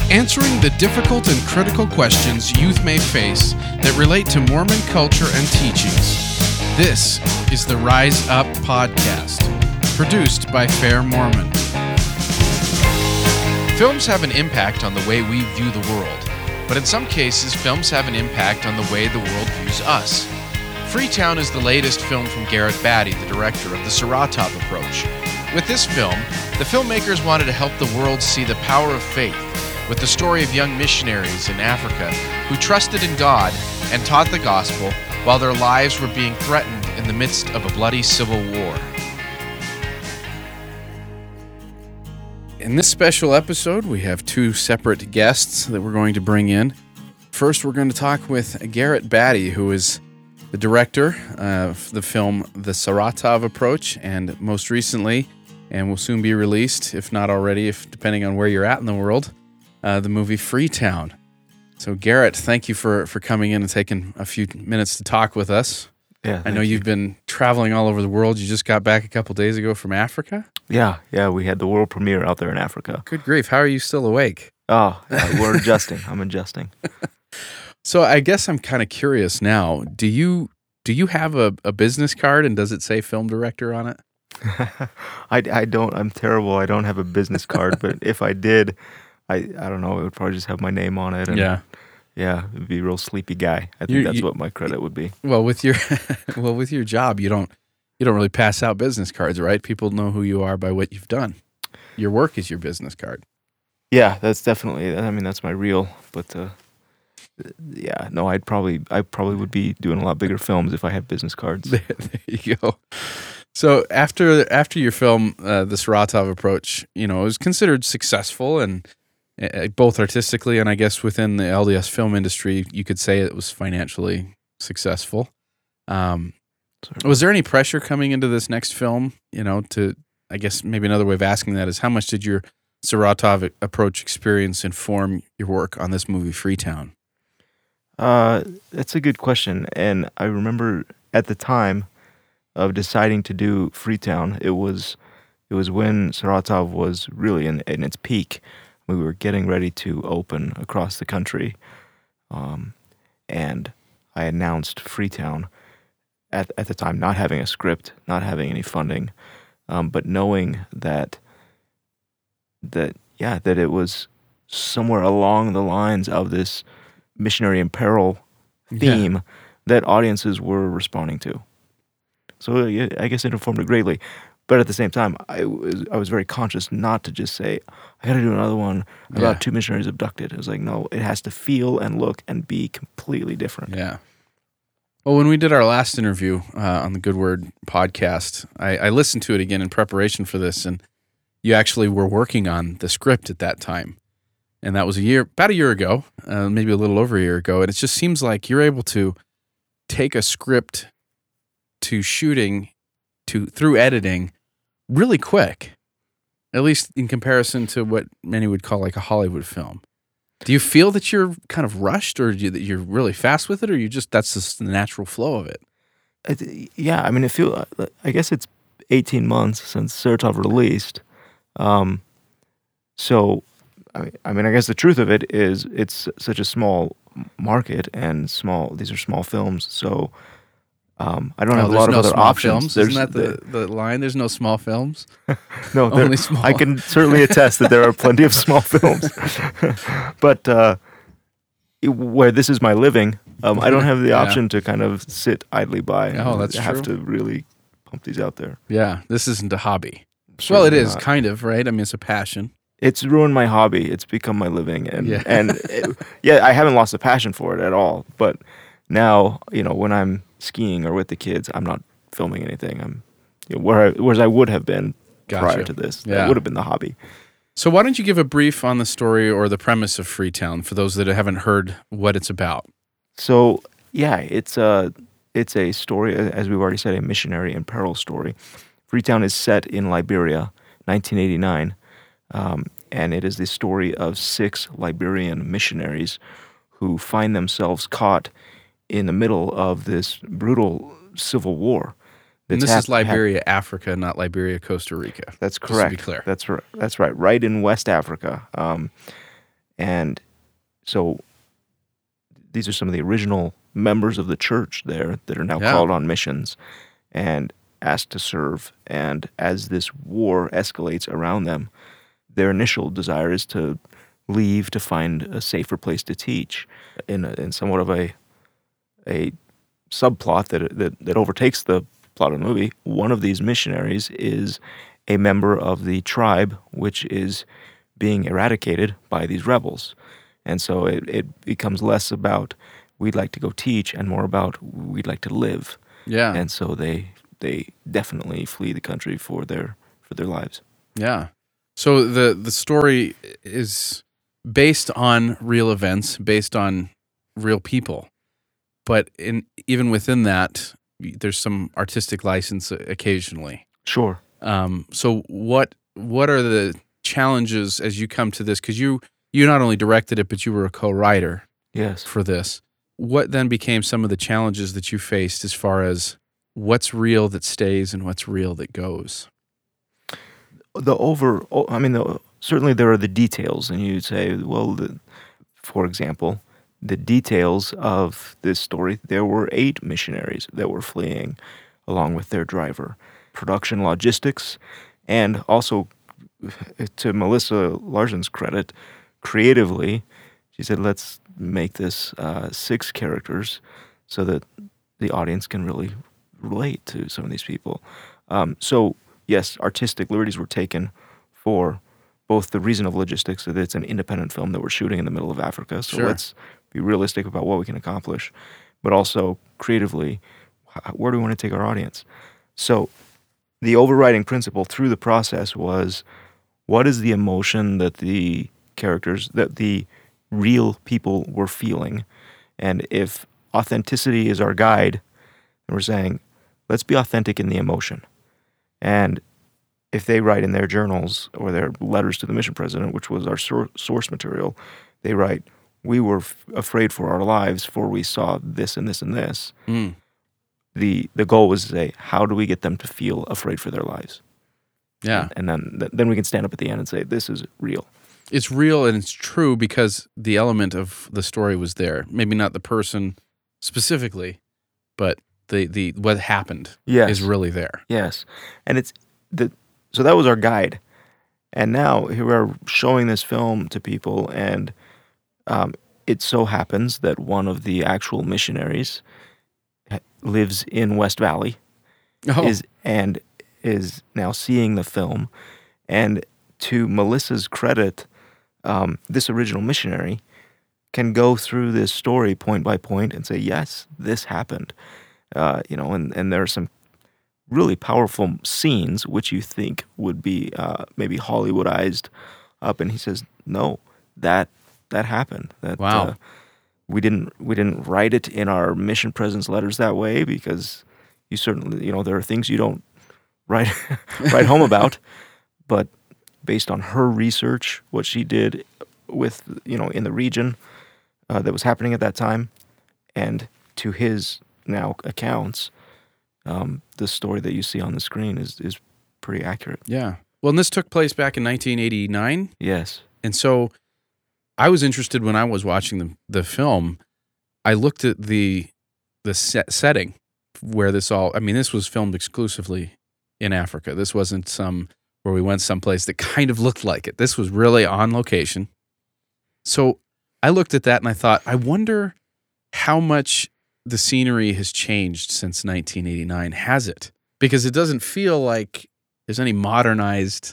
Answering the difficult and critical questions youth may face that relate to Mormon culture and teachings. This is the Rise Up Podcast, produced by Fair Mormon. Films have an impact on the way we view the world, but in some cases, films have an impact on the way the world views us. Freetown is the latest film from Garrett Batty, the director of the Saratov Approach. With this film, the filmmakers wanted to help the world see the power of faith, with the story of young missionaries in Africa who trusted in God and taught the gospel while their lives were being threatened in the midst of a bloody civil war. In this special episode, we have two separate guests that we're going to bring in. First, we're going to talk with Garrett Batty, who is the director of the film The Saratov Approach, and most recently, and will soon be released, if not already, depending on where you're at in the world, the movie Freetown. So Garrett, thank you for coming in and taking a few minutes to talk with us. Yeah, I know you've been traveling all over the world. You just got back a couple days ago from Africa? Yeah, we had the world premiere out there in Africa. Good grief, how are you still awake? Oh, we're adjusting. I'm adjusting. So I guess I'm kind of curious now. Do you have a business card, and does it say film director on it? I don't. I'm terrible. I don't have a business card, but if I did, I don't know. It would probably just have my name on it. And yeah, it'd be a real sleepy guy. I think that's what my credit would be. Well, with your job, you don't really pass out business cards, right? People know who you are by what you've done. Your work is your business card. Yeah, that's definitely. I mean, that's my real. But yeah, no, I probably would be doing a lot bigger films if I had business cards. There you go. So after your film, The Saratov Approach, it was considered successful, and both artistically and I guess within the LDS film industry, you could say it was financially successful. Was there any pressure coming into this next film? I guess maybe another way of asking that is, how much did your Saratov Approach experience inform your work on this movie, Freetown? That's a good question, and I remember at the time of deciding to do Freetown, it was when Saratov was really in its peak. We were getting ready to open across the country, and I announced Freetown at the time, not having a script, not having any funding, but knowing that it was somewhere along the lines of this missionary in peril theme that audiences were responding to. So I guess it informed it greatly. But at the same time, I was very conscious not to just say, I got to do another one about two missionaries abducted. It was like, no, it has to feel and look and be completely different. Yeah. Well, when we did our last interview on the Good Word podcast, I listened to it again in preparation for this, and you actually were working on the script at that time. And that was about a year ago, maybe a little over a year ago. And it just seems like you're able to take a script to shooting through editing really quick, at least in comparison to what many would call like a Hollywood film. Do you feel that you're kind of rushed, or that you're really fast with it, or that's just the natural flow of it? Yeah, I mean, I guess it's 18 months since Saratov released. So, I mean, I guess the truth of it is it's such a small market and these are small films. So, I don't have a lot of other options. Films. Isn't that the line? There's no small films? No, only small. I can certainly attest that there are plenty of small films. But where this is my living, I don't have the option to kind of sit idly by. Oh, that's true. I have to really pump these out there. Yeah, this isn't a hobby. Certainly well, it is not. kind of, right? I mean, it's a passion. It's ruined my hobby. It's become my living, and Yeah. I haven't lost a passion for it at all. But now, when I'm skiing or with the kids, I'm not filming anything. I'm whereas I would have been prior to this. Yeah. That would have been the hobby. So why don't you give a brief on the story or the premise of Freetown for those that haven't heard what it's about? So it's a story, as we've already said, a missionary in peril story. Freetown is set in Liberia, 1989. And it is the story of 6 Liberian missionaries who find themselves caught in the middle of this brutal civil war. And this is Liberia, Africa, not Liberia, Costa Rica. That's correct. Just to be clear. That's right. Right in West Africa. And so these are some of the original members of the church there that are now Yeah. called on missions and asked to serve. And as this war escalates around them, their initial desire is to leave to find a safer place to teach. In somewhat of a subplot that overtakes the plot of the movie, one of these missionaries is a member of the tribe which is being eradicated by these rebels. And so it becomes less about we'd like to go teach and more about we'd like to live. Yeah. And so they definitely flee the country for their lives. Yeah. So the story is based on real events, based on real people. But even within that, there's some artistic license occasionally. Sure. So what are the challenges as you come to this? Because you not only directed it, but you were a co-writer Yes. for this. What then became some of the challenges that you faced as far as what's real that stays and what's real that goes? Certainly there are the details, and you'd say, well, for example, the details of this story, there were 8 missionaries that were fleeing along with their driver. Production logistics, and also, to Melissa Larsen's credit, creatively, she said, let's make this 6 characters so that the audience can really relate to some of these people. So, yes, artistic liberties were taken for both the reason of logistics, that it's an independent film that we're shooting in the middle of Africa, so Sure. let's be realistic about what we can accomplish, but also creatively, where do we want to take our audience? So the overriding principle through the process was, what is the emotion that the characters, that the real people were feeling? And if authenticity is our guide, then we're saying, let's be authentic in the emotion. And if they write in their journals or their letters to the mission president, which was our source material, they write, we were afraid for our lives, for we saw this and this and this. Mm. The goal was to say, how do we get them to feel afraid for their lives? Yeah. And then we can stand up at the end and say, this is real. It's real and it's true because the element of the story was there. Maybe not the person specifically, but the what happened is really there. Yes. And so that was our guide. And now here we are showing this film to people, and it so happens that one of the actual missionaries lives in West Valley, Oh. is now seeing the film. And to Melissa's credit, this original missionary can go through this story point by point and say, yes, this happened. And there are some really powerful scenes which you think would be maybe Hollywoodized up, and he says, no, that happened. Wow. We didn't write it in our mission presence letters that way, because you certainly, there are things you don't write home about, but based on her research, what she did with, in the region that was happening at that time, and to his now accounts, the story that you see on the screen is pretty accurate. Yeah. Well, and this took place back in 1989. Yes. And so I was interested when I was watching the I looked at the setting where this was filmed exclusively in Africa. This wasn't where we went someplace that kind of looked like it. This was really on location. So I looked at that and I thought, I wonder how much the scenery has changed since 1989. Has it? Because it doesn't feel like there's any modernized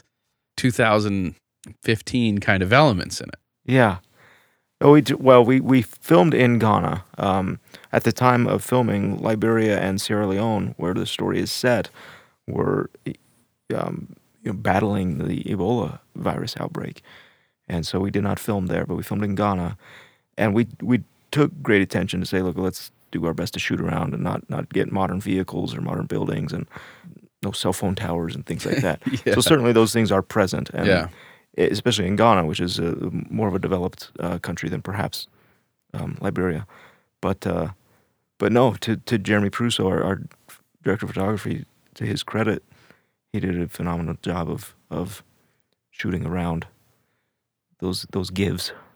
2015 kind of elements in it. Yeah. We filmed in Ghana. At the time of filming, Liberia and Sierra Leone, where the story is set, were battling the Ebola virus outbreak. And so we did not film there, but we filmed in Ghana. And we took great attention to say, look, let's do our best to shoot around and not get modern vehicles or modern buildings and no cell phone towers and things like that. Yeah. So certainly those things are present. And Yeah. especially in Ghana, which is more of a developed country than perhaps Liberia. But no, to Jeremy Prusso, our director of photography, to his credit, he did a phenomenal job of shooting around those gives.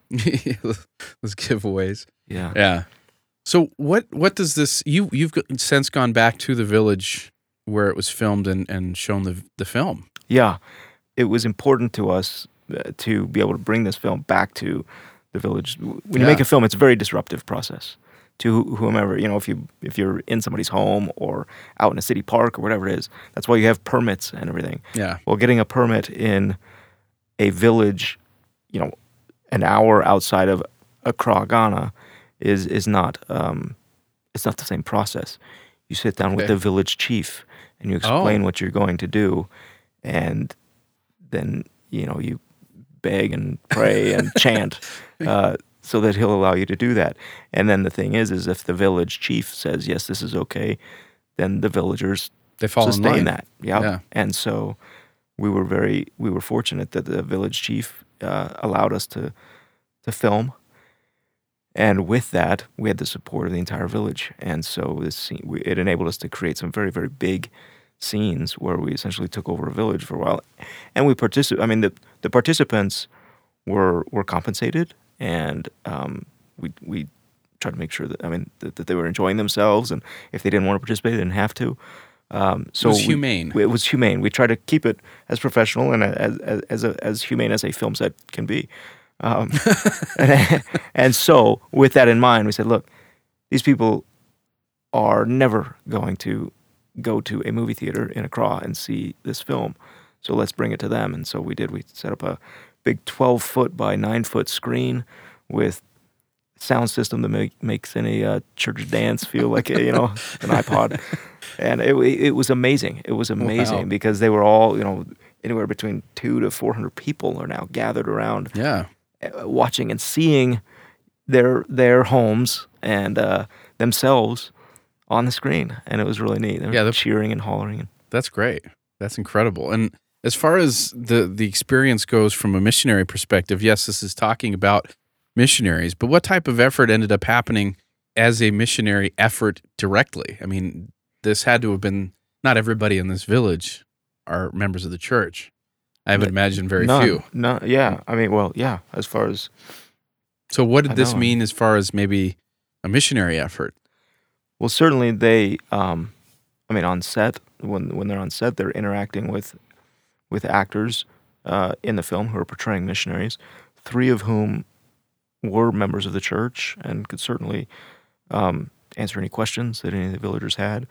Those giveaways. Yeah. Yeah. So what does this you've since gone back to the village where it was filmed and shown the film? Yeah. It was important to us to be able to bring this film back to the village. When you make Yeah. a film, it's a very disruptive process to whomever, if you're in somebody's home or out in a city park or whatever it is. That's why you have permits and everything. Yeah. Well, getting a permit in a village, an hour outside of Accra, Ghana, is not it's not the same process. You sit down with Okay. the village chief and you explain what you're going to do, and then you beg and pray and chant so that he'll allow you to do that. And then the thing is if the village chief says yes, this is okay, then the villagers They fall in sustain line. that. Yep. Yeah. And so we were fortunate that the village chief allowed us to film. And with that, we had the support of the entire village. And so it enabled us to create some very, very big scenes where we essentially took over a village for a while. And we participated. I mean, the participants were compensated, and we tried to make sure that they were enjoying themselves. And if they didn't want to participate, they didn't have to. So It was humane. It was humane. We tried to keep it as professional and as humane as a film set can be. And so, with that in mind, we said, look, these people are never going to go to a movie theater in Accra and see this film. So let's bring it to them. And so we did. We set up a big 12-foot by 9-foot screen with sound system that makes any church dance feel like an iPod. And it was amazing. It was amazing. Wow. Because they were all, anywhere between 200 to 400 people are now gathered around. Yeah. Watching and seeing their homes and themselves on the screen, and it was really neat. They were cheering and hollering. That's great. That's incredible. And as far as the experience goes from a missionary perspective, yes, this is talking about missionaries, but what type of effort ended up happening as a missionary effort directly? I mean, this had to have been, not everybody in this village are members of the church. I would imagine very few. No, yeah. I mean, well, yeah, as far as... So what did this mean as far as maybe a missionary effort? Well, certainly they, on set, when they're on set, they're interacting with actors in the film who are portraying missionaries, 3 of whom were members of the church and could certainly answer any questions that any of the villagers had.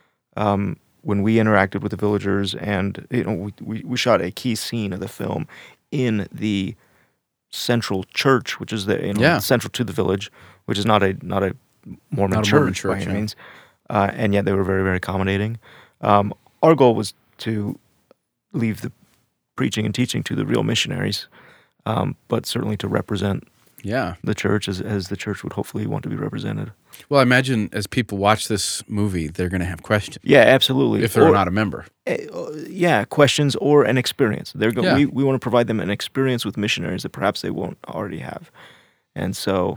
When we interacted with the villagers, and we shot a key scene of the film in the central church, which is central to the village, which is not a Mormon church by any means, and yet they were very, very accommodating. Our goal was to leave the preaching and teaching to the real missionaries, but certainly to represent the church as the church would hopefully want to be represented. Well, I imagine as people watch this movie, they're going to have questions. Yeah, absolutely. If they're not a member. Yeah, questions or an experience. We want to provide them an experience with missionaries that perhaps they won't already have. And so...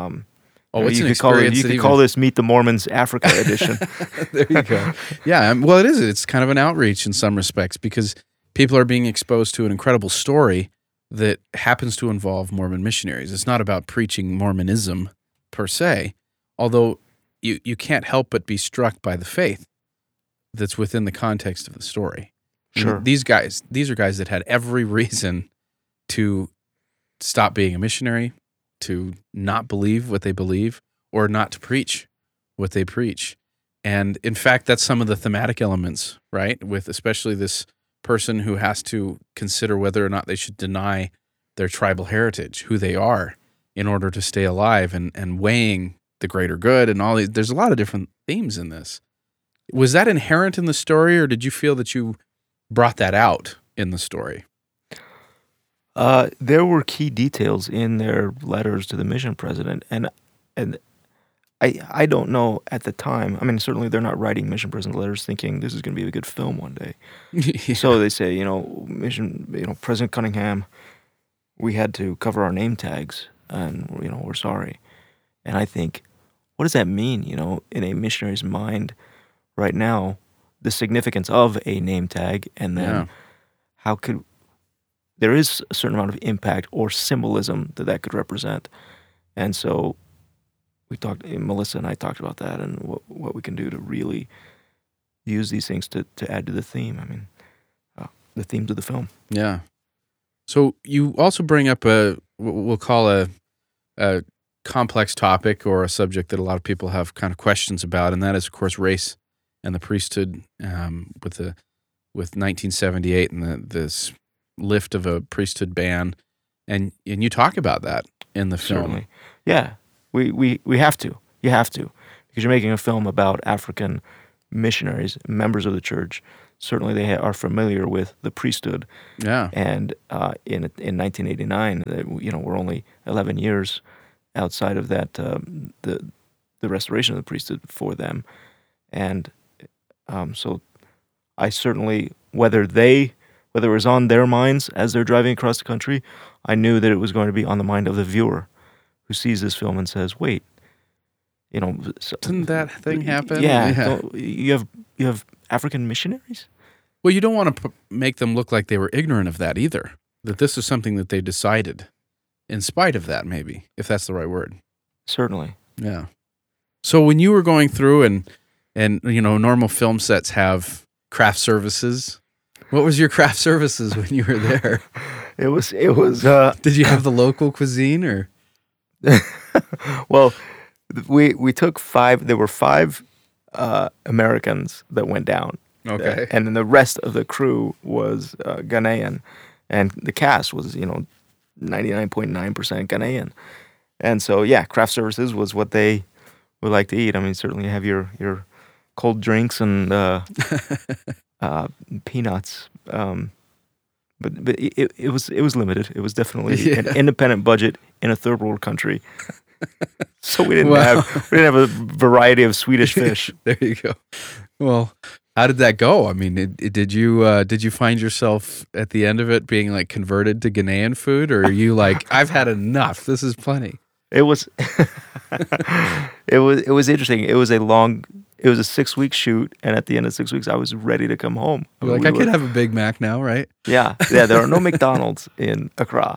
it's you an could call experience. You could call this Meet the Mormons Africa edition. There you go. Yeah, well, it is. It's kind of an outreach in some respects because people are being exposed to an incredible story that happens to involve Mormon missionaries. It's not about preaching Mormonism per se, although you can't help but be struck by the faith that's within the context of the story. Sure. And these are guys that had every reason to stop being a missionary, to not believe what they believe, or not to preach what they preach. And in fact, that's some of the thematic elements, right? With especially this person who has to consider whether or not they should deny their tribal heritage, who they are, in order to stay alive, and weighing the greater good and all these. There's a lot of different themes in this. Was that inherent in the story, or did you feel that you brought that out in the story? There were key details in their letters to the mission president, and I don't know at the time. I mean, certainly they're not writing mission president letters thinking this is going to be a good film one day. Yeah. So they say, President Cunningham, we had to cover our name tags, and we're sorry. And I think, what does that mean? In a missionary's mind, right now, the significance of a name tag, and then how could there is a certain amount of impact or symbolism that could represent. And so Melissa and I talked about that and what we can do to really use these things to add to the theme. I mean, the themes of the film. Yeah. So you also bring up what we'll call a complex topic or a subject that a lot of people have kind of questions about, and that is, of course, race and the priesthood with 1978 and this lift of a priesthood ban, and you talk about that in the film. Certainly. Yeah, we have to. You have to, because you're making a film about African missionaries, members of the church. Certainly, they are familiar with the priesthood. Yeah. And in 1989, we're only 11 years outside of that, the restoration of the priesthood for them, and so I certainly, whether it was on their minds as they're driving across the country, I knew that it was going to be on the mind of the viewer who sees this film and says, "Wait, didn't that thing happen?" Yeah. You have African missionaries? Well, you don't want to make them look like they were ignorant of that either, that this is something that they decided in spite of that, maybe, if that's the right word. Certainly. Yeah. So when you were going through and normal film sets have craft services, what was your craft services when you were there? It was Did you have the local cuisine or? Well, we took 5, there were 5 Americans that went down. Okay. And then the rest of the crew was Ghanaian, and the cast was 99.9% Ghanaian. And so craft services was what they would like to eat. I mean, certainly you have your cold drinks and peanuts, but it was limited. It was definitely an independent budget in a third world country. So we didn't have a variety of Swedish fish. There you go. Well, how did that go? I mean, did you find yourself at the end of it being like converted to Ghanaian food, or are you like, I've had enough, this is plenty? It was it was interesting. It was a 6-week shoot, and at the end of 6 weeks, I was ready to come home. Like, I could have a Big Mac now, right? Yeah. There are no McDonald's in Accra.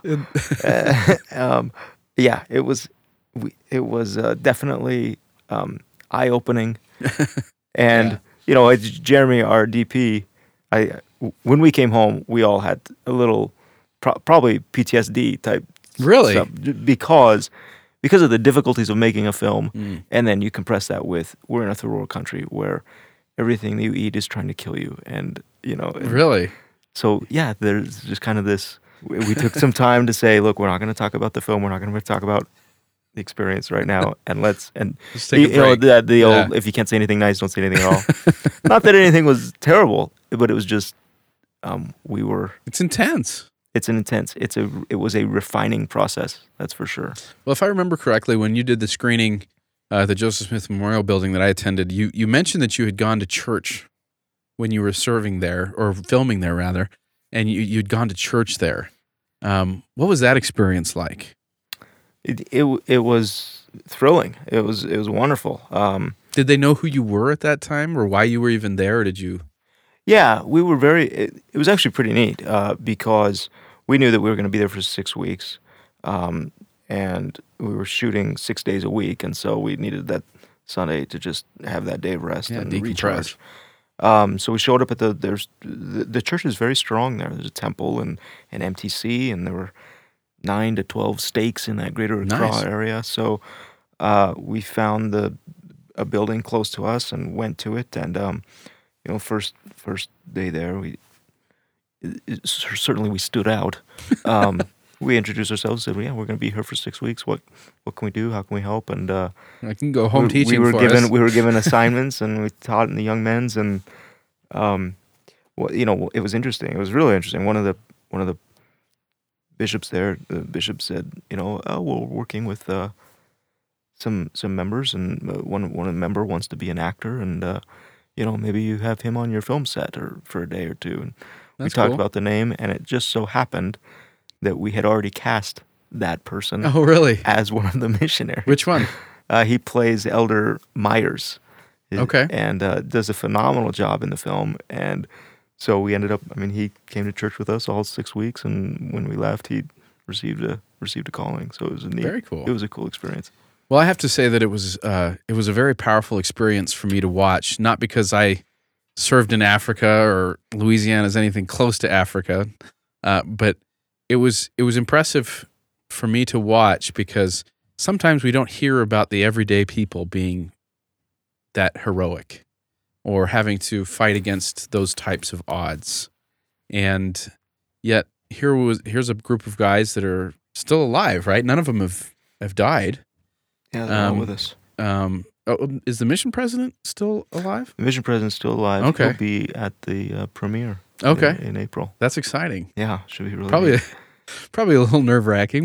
It was definitely eye-opening, and Jeremy, our DP, when we came home, we all had a little probably PTSD type. Really? Stuff because of the difficulties of making a film, and then you compress that with, we're in a third world country where everything that you eat is trying to kill you, and Really? So there's just kind of this. We took some time to say, look, we're not going to talk about the film. We're not going to talk about the experience right now, and let's just take a break. The old, if you can't say anything nice, don't say anything at all. Not that anything was terrible, but it was just It's intense. It was a refining process, that's for sure. Well, if I remember correctly, when you did the screening at the Joseph Smith Memorial Building that I attended, you mentioned that you had gone to church when you were serving there, or filming there rather, and you'd gone to church there. What was that experience like? It was thrilling. It was wonderful. Did they know who you were at that time, or why you were even there, or did you? Yeah, we were it was actually pretty neat because we knew that we were going to be there for 6 weeks, and we were shooting 6 days a week, and so we needed that Sunday to just have that day of rest and recharge. So we showed up at the church is very strong there. There's a temple and an MTC, and there were 9 to 12 stakes in that greater Accra area. So we found a building close to us and went to it, and first day there, certainly we stood out. We introduced ourselves, said, "Yeah, we're going to be here for 6 weeks. What can we do? How can we help?" And I can go home teaching. We were given assignments, and we taught in the young men's, and it was interesting. It was really interesting. One of the bishops there, the bishop said, we're working with some members, and one member wants to be an actor, and maybe you have him on your film set or for a day or two. And we talked about the name, and it just so happened that we had already cast that person. Oh, really? As one of the missionaries. Which one? He plays Elder Myers. Okay. And does a phenomenal job in the film. And So we ended up. I mean, he came to church with us all 6 weeks, and when we left, he received a calling. So it was a neat. Very cool. It was a cool experience. Well, I have to say that it was a very powerful experience for me to watch. Not because I served in Africa or Louisiana is anything close to Africa, but it was impressive for me to watch because sometimes we don't hear about the everyday people being that heroic or having to fight against those types of odds. And yet here's a group of guys that are still alive, right? None of them have died. Yeah, they're all with us. Is the mission president still alive? The mission president's still alive. Okay. He'll be at the premiere Okay. in April. That's exciting. Yeah, should be really neat. Probably a little nerve-wracking.